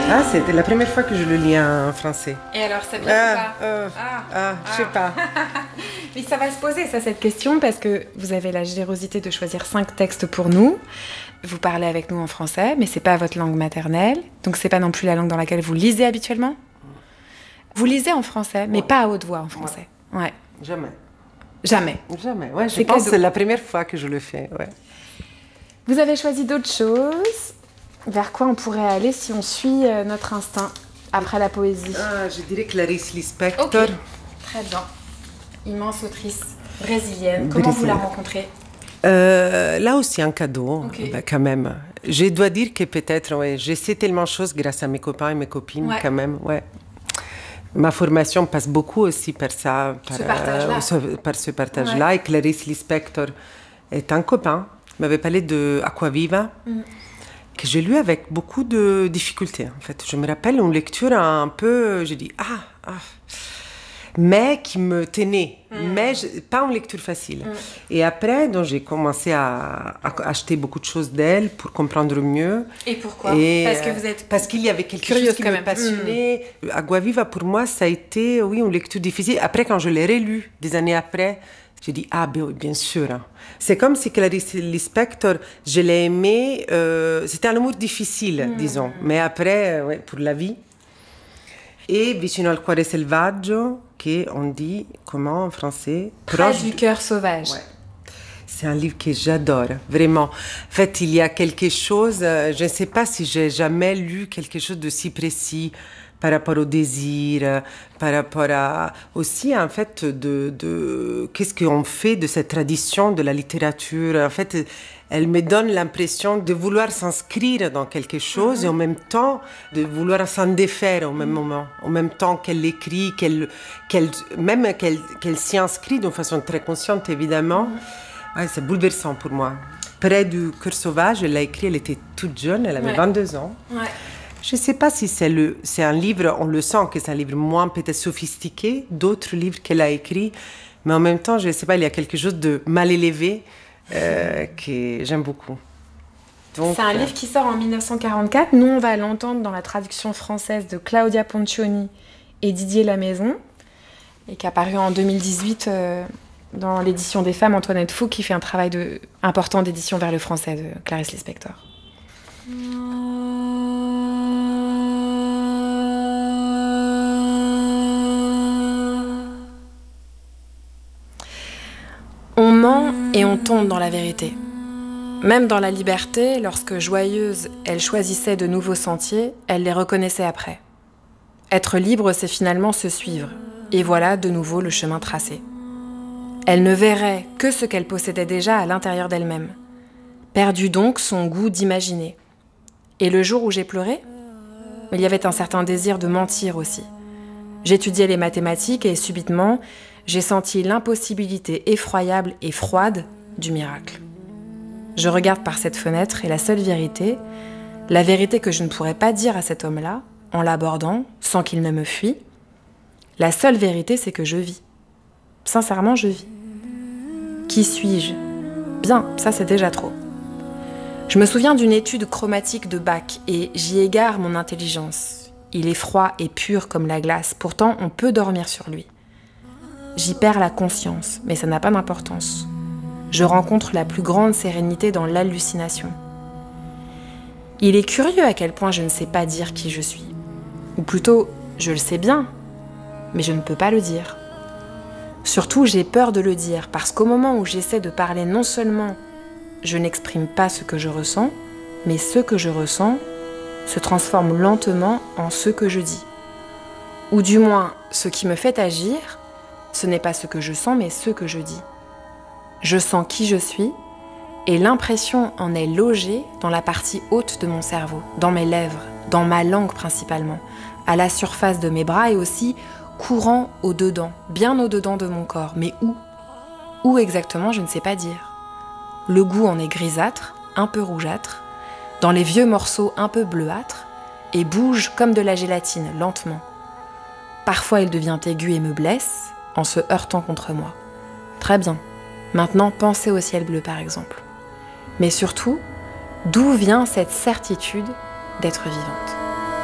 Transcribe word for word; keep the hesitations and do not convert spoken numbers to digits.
Ah, c'était la première fois que je le lis en français. Et alors, ça vient Ah, ou pas euh, Ah, ah, je sais pas. Mais ça va se poser, ça, cette question, parce que vous avez la générosité de choisir cinq textes pour nous. Vous parlez avec nous en français, mais c'est pas votre langue maternelle, donc c'est pas non plus la langue dans laquelle vous lisez habituellement. Vous lisez en français, mais Ouais. pas à haute voix en français. Ouais. ouais. Jamais. Jamais. Jamais. Ouais, je C'est pense cadeau. que c'est la première fois que je le fais. Ouais. Vous avez choisi d'autres choses. Vers quoi on pourrait aller si on suit euh, notre instinct après la poésie? Ah, je dirais Clarice Lispector. Ok, très bien. Immense autrice brésilienne. Comment vous la Brésilienne. rencontrez? Euh, là aussi, un cadeau, Ok. ben, quand même. Je dois dire que peut-être, ouais, je sais tellement de choses grâce à mes copains et mes copines, Ouais. quand même. Ouais. Ma formation passe beaucoup aussi par ça, par Ce partage-là. ce, par ce partage-là. Ouais. Et Clarice Lispector est un copain. Il m'avait parlé de Aquaviva, Mm. que j'ai lu avec beaucoup de difficultés. En fait, je me rappelle une lecture un peu, j'ai dit ah, ah, mais qui me tenait, Mm. mais je- pas une lecture facile. Mm. Et après, donc j'ai commencé à, à acheter beaucoup de choses d'elle pour comprendre mieux. Et pourquoi? Et, Parce que euh, vous êtes parce qu'il y avait quelque curieuse chose qui quand me même. passionnait. Aguaviva, pour moi, ça a été, oui, une lecture difficile. Après, quand je l'ai relu, des années après, j'ai dit, ah, ben, oui, bien sûr. hein. C'est comme si Clarice Lispector, je l'ai aimé, euh, c'était un amour difficile, Mm. disons. Mais après, euh, ouais, pour la vie. Et Vicino al cuore selvaggio, qu'on dit, comment en français? près Proche du de- cœur sauvage. Ouais. C'est un livre que j'adore, vraiment. En fait, il y a quelque chose, euh, je ne sais pas si j'ai jamais lu quelque chose de si précis par rapport au désir, euh, par rapport à aussi, en fait, de, de qu'est-ce qu'on fait de cette tradition de la littérature. En fait, elle me donne l'impression de vouloir s'inscrire dans quelque chose et en même temps de vouloir s'en défaire au même moment, en même temps qu'elle l'écrit, qu'elle, qu'elle, même qu'elle, qu'elle s'y inscrit d'une façon très consciente, évidemment. Ouais, c'est bouleversant pour moi. Près du cœur sauvage, elle l'a écrit, elle était toute jeune, elle avait Ouais. vingt-deux ans. Ouais. Je ne sais pas si c'est, le, c'est un livre, on le sent que c'est un livre moins peut-être sophistiqué, d'autres livres qu'elle a écrits, mais en même temps, je ne sais pas, il y a quelque chose de mal élevé euh, que j'aime beaucoup. Donc, C'est un euh, livre qui sort en dix-neuf cent quarante-quatre. Nous, on va l'entendre dans la traduction française de Claudia Poncioni et Didier Lamaison, et qui est apparu en deux mille dix-huit euh, dans l'édition des femmes, Antoinette Fou, qui fait un travail de, important d'édition vers le français de Clarice Lispector. On ment et on tombe dans la vérité. Même dans la liberté, lorsque joyeuse, elle choisissait de nouveaux sentiers, elle les reconnaissait après. Être libre, c'est finalement se suivre. Et voilà de nouveau le chemin tracé. Elle ne verrait que ce qu'elle possédait déjà à l'intérieur d'elle-même. Perdue donc son goût d'imaginer. Et le jour où j'ai pleuré, il y avait un certain désir de mentir aussi. J'étudiais les mathématiques et subitement, j'ai senti l'impossibilité effroyable et froide du miracle. Je regarde par cette fenêtre et la seule vérité, la vérité que je ne pourrais pas dire à cet homme-là, en l'abordant, sans qu'il ne me fuit, la seule vérité, c'est que je vis. Sincèrement, je vis. Qui suis-je? Bien, ça c'est déjà trop. Je me souviens d'une étude chromatique de Bach et j'y égare mon intelligence. Il est froid et pur comme la glace, pourtant on peut dormir sur lui. J'y perds la conscience, mais ça n'a pas d'importance. Je rencontre la plus grande sérénité dans l'hallucination. Il est curieux à quel point je ne sais pas dire qui je suis. Ou plutôt, je le sais bien, mais je ne peux pas le dire. Surtout, j'ai peur de le dire, parce qu'au moment où j'essaie de parler, non seulement je n'exprime pas ce que je ressens, mais ce que je ressens se transforme lentement en ce que je dis. Ou du moins, ce qui me fait agir, ce n'est pas ce que je sens, mais ce que je dis. Je sens qui je suis, et l'impression en est logée dans la partie haute de mon cerveau, dans mes lèvres, dans ma langue principalement, à la surface de mes bras et aussi courant au-dedans, bien au-dedans de mon corps. Mais où? Où exactement, je ne sais pas dire. Le goût en est grisâtre, un peu rougeâtre, dans les vieux morceaux un peu bleuâtres, et bouge comme de la gélatine, lentement. Parfois il devient aigu et me blesse, en se heurtant contre moi. Très bien. Maintenant, pensez au ciel bleu, par exemple. Mais surtout, d'où vient cette certitude d'être vivante ?